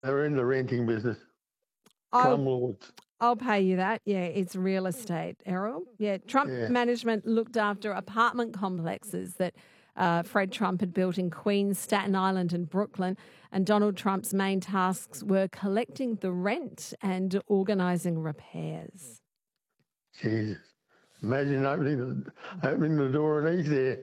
They're in the renting business. I'll, Slumlords. I'll pay you that. Yeah, it's real estate, Errol. Yeah, Trump Yeah. management looked after apartment complexes that Fred Trump had built in Queens, Staten Island, and Brooklyn. And Donald Trump's main tasks were collecting the rent and organising repairs. Jesus. Imagine opening the door and he's there.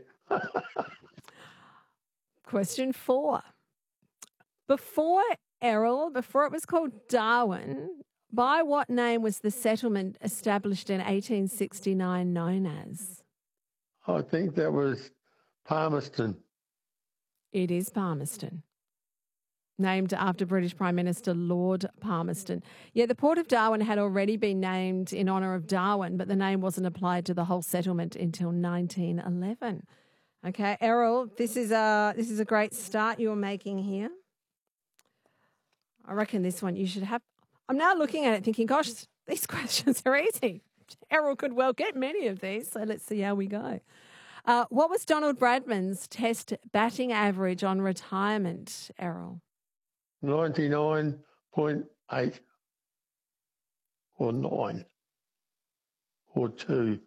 Question 4. Before Errol, before it was called Darwin, by what name was the settlement established in 1869 known as? I think that was Palmerston. It is Palmerston. Named after British Prime Minister Lord Palmerston. Yeah, the Port of Darwin had already been named in honour of Darwin, but the name wasn't applied to the whole settlement until 1911. Okay, Errol, this is a great start you're making here. I reckon this one you should have. I'm now looking at it thinking, gosh, these questions are easy. Errol could well get many of these, so let's see how we go. What was Donald Bradman's Test batting average on retirement, Errol? 99.8 or 9 or 2.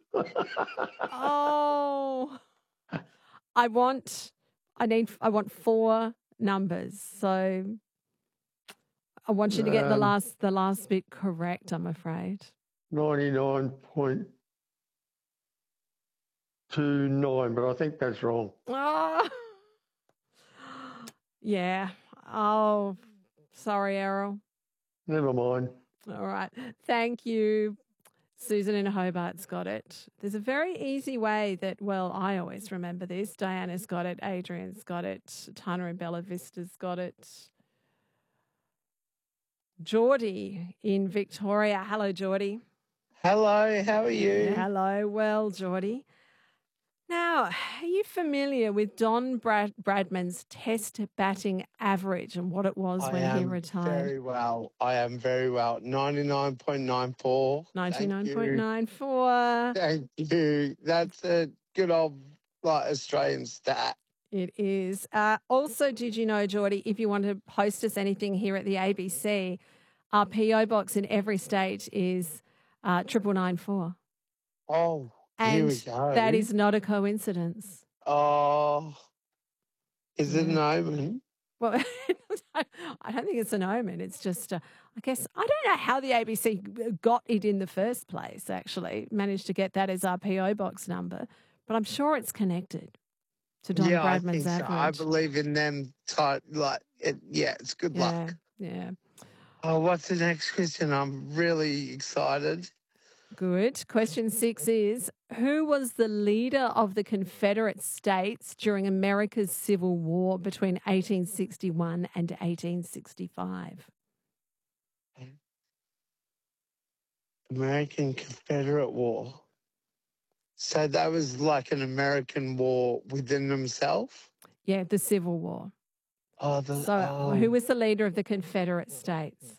Oh, I want 4 numbers. So I want you to get the last bit correct, I'm afraid. 99.29, but I think that's wrong. Oh. Yeah. Oh, sorry, Errol. Never mind. All right. Thank you. Susan in Hobart's got it. There's a very easy way that, well, I always remember this. Diana's got it. Adrian's got it. Tana in Bella Vista's got it. Geordie in Victoria. Hello, Geordie. Hello, how are you? Hello. Well, Geordie. Now, are you familiar with Don Bradman's Test batting average and what it was when he retired? Very well. I am very well. 99.94. 99.94. Thank you. That's a good old Australian stat. It is. Also, did you know, Geordie, if you want to post us anything here at the ABC, our PO box in every state is 9994. Oh, and here we go. That is not a coincidence. Oh, is it an omen? Well, I don't think it's an omen. It's just, I guess, I don't know how the ABC got it in the first place, actually, managed to get that as our PO box number, but I'm sure it's connected to Don Bradman's average. So. I believe in them. It's good luck. Yeah. Oh, what's the next question? I'm really excited. Good. Question 6 is, who was the leader of the Confederate States during America's Civil War between 1861 and 1865? American Confederate War. So that was like an American war within themselves? Yeah, the Civil War. Who was the leader of the Confederate States?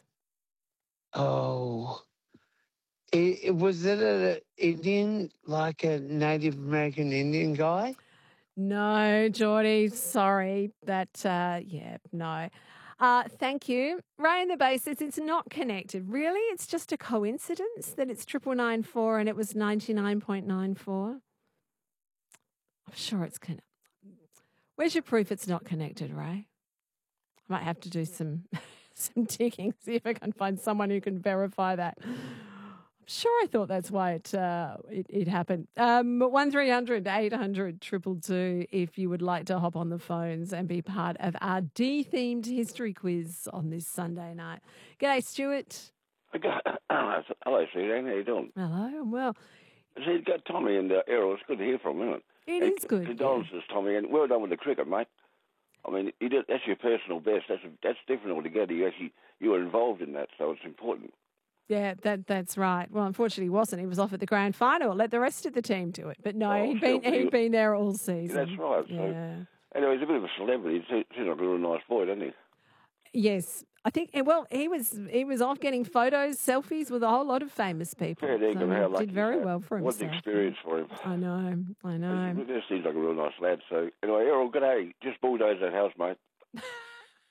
Oh. Was it an Indian, like a Native American Indian guy? No, Geordie, sorry. No. Thank you. Ray in the Bay says it's not connected. Really? It's just a coincidence that it's 9994 and it was 99.94? I'm sure it's connected. Where's your proof it's not connected, Ray? I might have to do some digging, see if I can find someone who can verify that. I'm sure I thought that's why it happened. 1300 800 222 if you would like to hop on the phones and be part of our D-themed history quiz on this Sunday night. G'day, Stuart. Hello, Suzanne. How you doing? Hello, I'm well. See, you've got Tommy and Errol. It's good to hear from him, isn't it? It is good. Condolences, Tommy, and well done with the cricket, mate. I mean, that's your personal best. That's different altogether. You were involved in that, so it's important. Yeah, that's right. Well, unfortunately, he wasn't. He was off at the grand final. Let the rest of the team do it. But no, he'd been there all season. That's right. Yeah. So, anyway, he's a bit of a celebrity. He seems like a real nice boy, doesn't he? Yes. I think, well, he was off getting photos, selfies with a whole lot of famous people. Yeah, so did very well for himself. What an experience for him. I know. He seems like a real nice lad. So, anyway, Errol, g'day. Just bulldoze that house, mate.